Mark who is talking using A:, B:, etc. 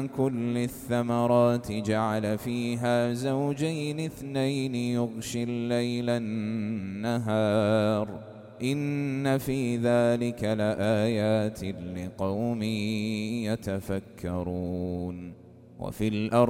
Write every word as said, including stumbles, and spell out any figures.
A: كل الثمرات جعل فيها زوجين اثنين يغشي الليل النهار إن في ذلك لآيات لقوم يتفكرون. وفي الأرض